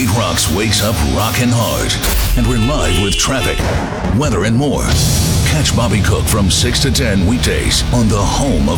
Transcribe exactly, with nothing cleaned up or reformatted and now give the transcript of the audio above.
Rocks wakes up rockin' hard. And we're live with traffic, weather, and more. Catch Bobby Cook from six to ten weekdays on the home of